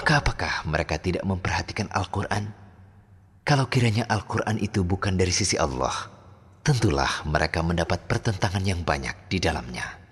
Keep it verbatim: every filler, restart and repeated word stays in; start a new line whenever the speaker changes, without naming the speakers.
Maka apakah mereka tidak memperhatikan Al-Quran? Kalau kiranya Al-Quran itu bukan dari sisi Allah, tentulah mereka mendapat pertentangan yang banyak di dalamnya.